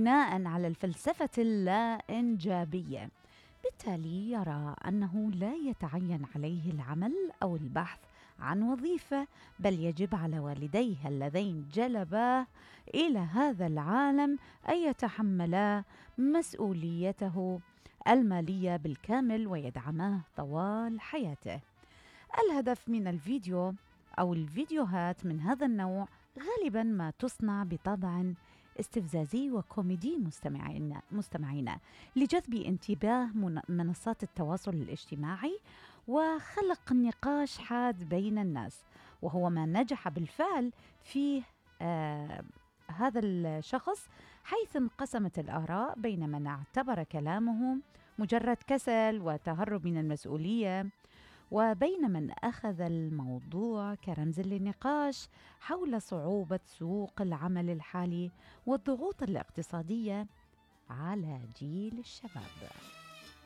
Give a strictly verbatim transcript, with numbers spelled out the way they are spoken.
بناء على الفلسفة اللا إنجابية، بالتالي يرى أنه لا يتعين عليه العمل أو البحث عن وظيفة، بل يجب على والديه اللذين جلباه إلى هذا العالم أن يتحملا مسؤوليته المالية بالكامل ويدعماه طوال حياته. الهدف من الفيديو أو الفيديوهات من هذا النوع غالباً ما تصنع بطابع استفزازي وكوميدي مستمعينا مستمعينا لجذب انتباه من- منصات التواصل الاجتماعي وخلق نقاش حاد بين الناس، وهو ما نجح بالفعل فيه آه هذا الشخص، حيث انقسمت الآراء بين من اعتبر كلامه مجرد كسل وتهرب من المسؤولية، وبين من أخذ الموضوع كرمز للنقاش حول صعوبة سوق العمل الحالي والضغوط الاقتصادية على جيل الشباب.